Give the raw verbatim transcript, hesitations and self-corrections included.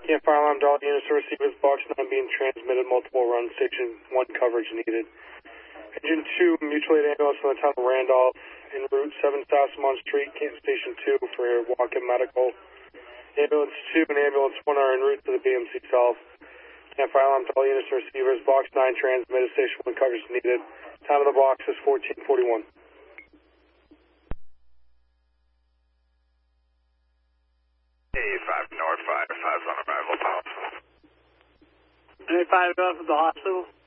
Camp Fire Alarm to all units to receivers, box nine being transmitted, multiple runs, station one coverage needed. Engine two, mutual aid ambulance from the town of Randolph, en route seven South Mont Street, Camp Station two for walk-in medical. Ambulance two and Ambulance one are en route to the B M C South. Camp Fire Alarm to all units and receivers, box nine transmitted, station one coverage needed. Time of the box is fourteen forty-one. eighty-five North, five five on arrival, possible. eighty-five North of the hospital.